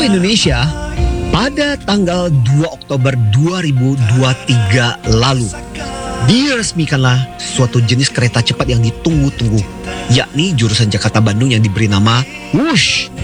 Indonesia, pada tanggal 2 Oktober 2023 lalu, diresmikanlah suatu jenis kereta cepat yang ditunggu-tunggu, yakni jurusan Jakarta-Bandung yang diberi nama Wush.